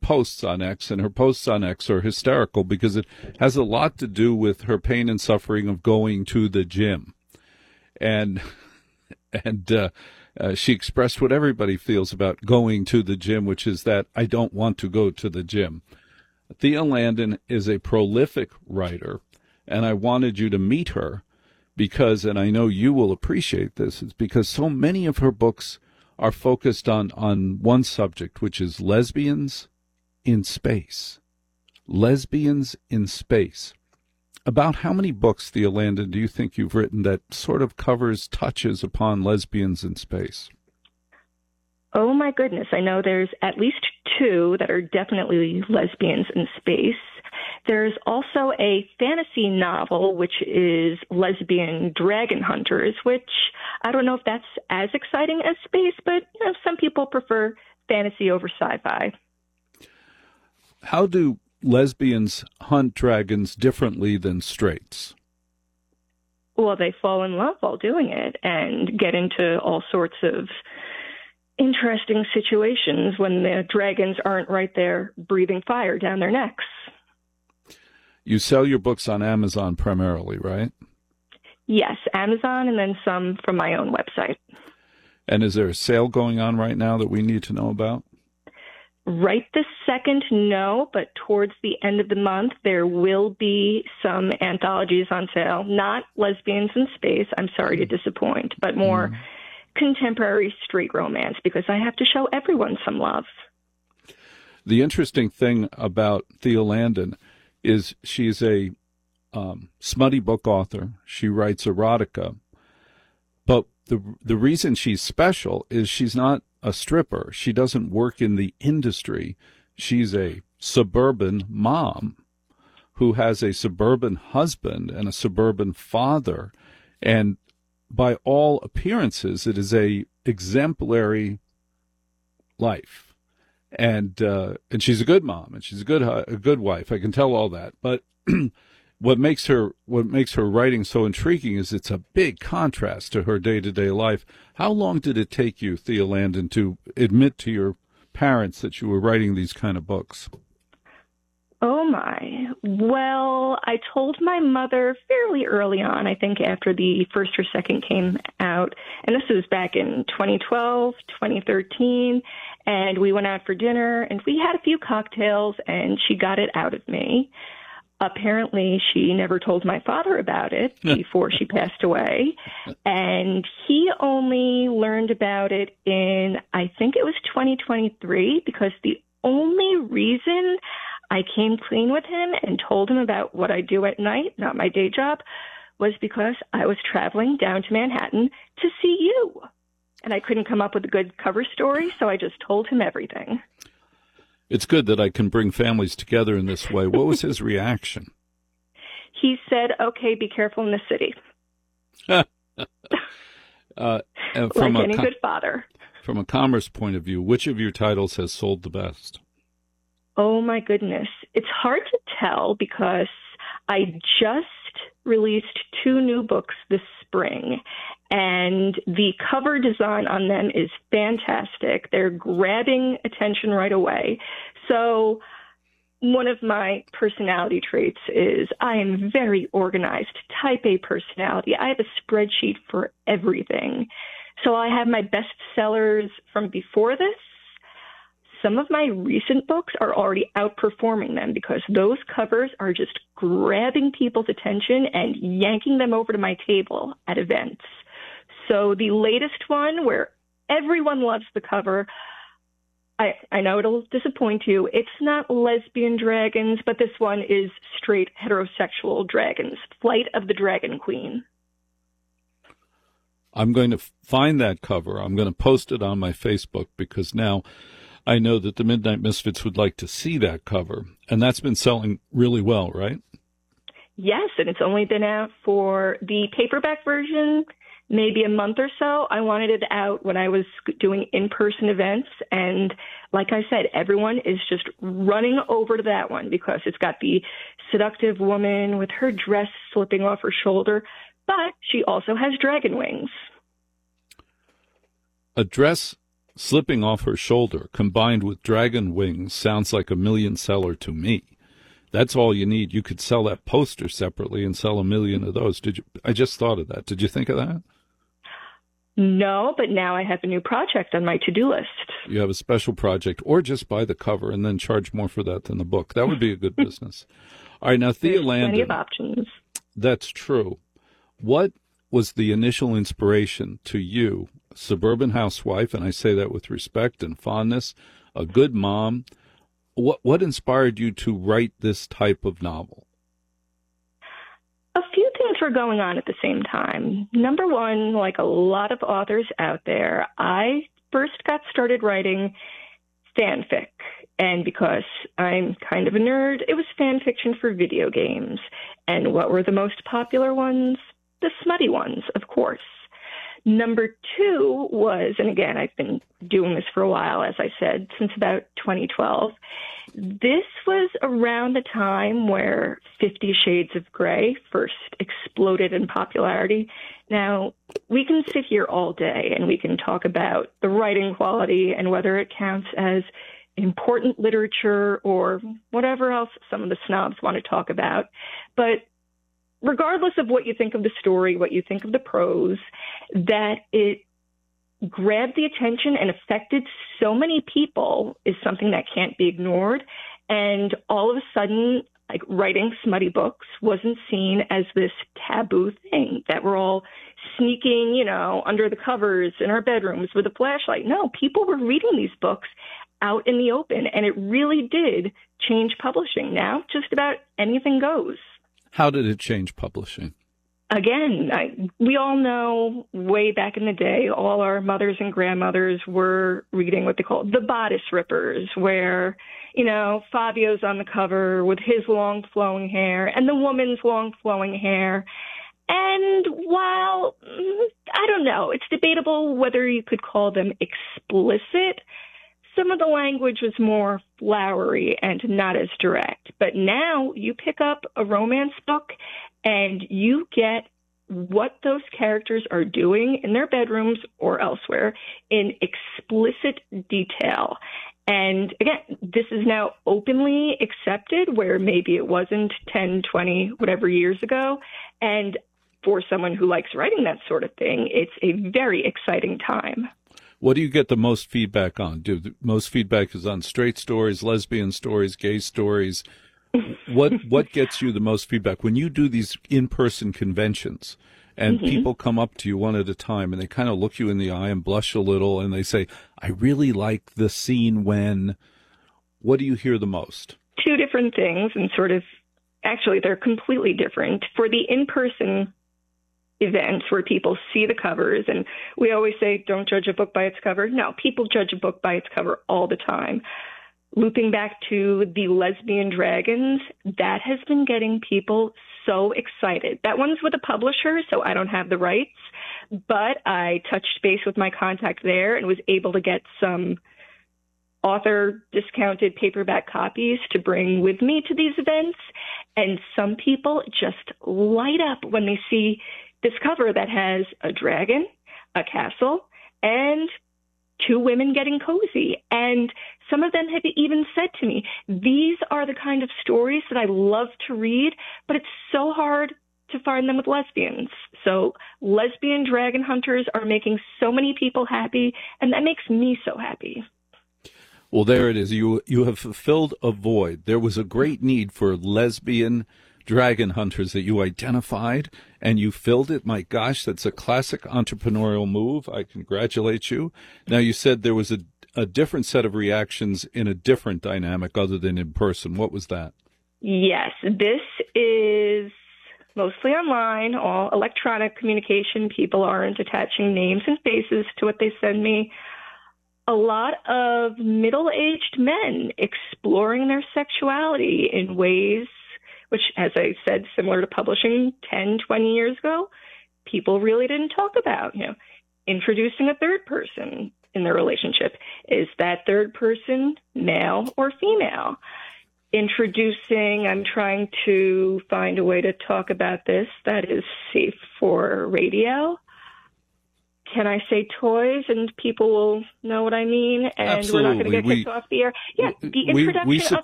posts on X, and her posts on X are hysterical because it has a lot to do with her pain and suffering of going to the gym. And she expressed what everybody feels about going to the gym, which is that I don't want to go to the gym. Thea Landon is a prolific writer, and I wanted you to meet her because, and I know you will appreciate this, it's because so many of her books are focused on one subject, which is lesbians in space. Lesbians in space. About how many books, Thea Landon, do you think you've written that sort of touches upon lesbians in space? Oh, my goodness. I know there's at least 2 that are definitely lesbians in space. There's also a fantasy novel, which is Lesbian Dragon Hunters, which I don't know if that's as exciting as space, but some people prefer fantasy over sci-fi. How do lesbians hunt dragons differently than straights? Well, they fall in love while doing it and get into all sorts of interesting situations when the dragons aren't right there breathing fire down their necks. You sell your books on Amazon primarily, right? Yes, Amazon and then some from my own website. And is there a sale going on right now that we need to know about? Right this second, no, but towards the end of the month, there will be some anthologies on sale. Not Lesbians in Space, I'm sorry to disappoint, but more contemporary straight romance, because I have to show everyone some love. The interesting thing about Thea Landon is she's a smutty book author. She writes erotica. But the reason she's special is she's not a stripper. She doesn't work in the industry. She's a suburban mom who has a suburban husband and a suburban father. And by all appearances, it is a exemplary life. And she's a good mom, and she's a good wife. I can tell all that. But what makes her writing so intriguing is it's a big contrast to her day-to-day life. How long did it take you, Thea Landon, to admit to your parents that you were writing these kind of books? Oh, my. Well, I told my mother fairly early on, I think after the first or second came out, and this was back in 2012, 2013, and we went out for dinner, and we had a few cocktails, and she got it out of me. Apparently, she never told my father about it before she passed away, and he only learned about it in, I think it was 2023, because the only reason I came clean with him and told him about what I do at night, not my day job, was because I was traveling down to Manhattan to see you. And I couldn't come up with a good cover story, so I just told him everything. It's good that I can bring families together in this way. What was his reaction? He said, okay, be careful in the city. Like any good father. From a commerce point of view, which of your titles has sold the best? Oh, my goodness. It's hard to tell because I just released 2 new books this spring, and the cover design on them is fantastic. They're grabbing attention right away. So one of my personality traits is I am very organized, type A personality. I have a spreadsheet for everything. So I have my best sellers from before this. Some of my recent books are already outperforming them because those covers are just grabbing people's attention and yanking them over to my table at events. So the latest one, where everyone loves the cover, I know it'll disappoint you. It's not lesbian dragons, but this one is straight heterosexual dragons, Flight of the Dragon Queen. I'm going to find that cover. I'm going to post it on my Facebook because now I know that the Midnight Misfits would like to see that cover, and that's been selling really well, right? Yes, and it's only been out for the paperback version maybe a month or so. I wanted it out when I was doing in-person events, and like I said, everyone is just running over to that one because it's got the seductive woman with her dress slipping off her shoulder, but she also has dragon wings. A dress Slipping off her shoulder, combined with dragon wings, sounds like a million seller to me. That's all you need. You could sell that poster separately and sell 1 million of those. Did you? I just thought of that. Did you think of that? No, but now I have a new project on my to-do list. You have a special project, or just buy the cover and then charge more for that than the book. That would be a good business. All right, now Thea Landon. Plenty of options. That's true. What was the initial inspiration to you, suburban housewife, and I say that with respect and fondness, a good mom? What inspired you to write this type of novel? A few things were going on at the same time. Number one, like a lot of authors out there, I first got started writing fanfic. And because I'm kind of a nerd, it was fan fiction for video games. And what were the most popular ones? The smutty ones, of course. Number two was, and again, I've been doing this for a while, as I said, since about 2012. This was around the time where 50 Shades of Grey first exploded in popularity. Now, we can sit here all day and we can talk about the writing quality and whether it counts as important literature or whatever else some of the snobs want to talk about. But regardless of what you think of the story, what you think of the prose, that it grabbed the attention and affected so many people is something that can't be ignored. And all of a sudden, like, writing smutty books wasn't seen as this taboo thing that we're all sneaking, under the covers in our bedrooms with a flashlight. No, people were reading these books out in the open, and it really did change publishing. Now, just about anything goes. How did it change publishing? Again, we all know way back in the day, all our mothers and grandmothers were reading what they call the bodice rippers, where, Fabio's on the cover with his long flowing hair and the woman's long flowing hair. And while, I don't know, it's debatable whether you could call them explicit, some of the language was more flowery and not as direct. But now you pick up a romance book and you get what those characters are doing in their bedrooms or elsewhere in explicit detail. And again, this is now openly accepted where maybe it wasn't 10, 20, whatever years ago. And for someone who likes writing that sort of thing, it's a very exciting time. What do you get the most feedback on? Most feedback is on straight stories, lesbian stories, gay stories. What gets you the most feedback when you do these in-person conventions and people come up to you one at a time and they kind of look you in the eye and blush a little and they say, I really like the scene when, what do you hear the most? Two different things, and actually they're completely different. For the in-person events where people see the covers, and we always say, don't judge a book by its cover. No, people judge a book by its cover all the time. Looping back to the lesbian dragons, that has been getting people so excited. That one's with a publisher, so I don't have the rights, but I touched base with my contact there and was able to get some author discounted paperback copies to bring with me to these events. And some people just light up when they see this cover that has a dragon, a castle, and two women getting cozy. And some of them have even said to me, these are the kind of stories that I love to read, but it's so hard to find them with lesbians. So lesbian dragon hunters are making so many people happy, and that makes me so happy. Well, there it is. You have fulfilled a void. There was a great need for lesbian dragon hunters that you identified, and you filled it. My gosh, that's a classic entrepreneurial move. I congratulate you. Now, you said there was a different set of reactions in a different dynamic other than in person. What was that? Yes, this is mostly online, all electronic communication. People aren't attaching names and faces to what they send me. A lot of middle-aged men exploring their sexuality in ways which, as I said, similar to publishing 10, 20 years ago, people really didn't talk about. Introducing a third person in their relationship. Is that third person male or female? I'm trying to find a way to talk about this that is safe for radio. can I say toys and people will know what I mean? And Absolutely. We're not going to get kicked off the air. Yeah, the introduction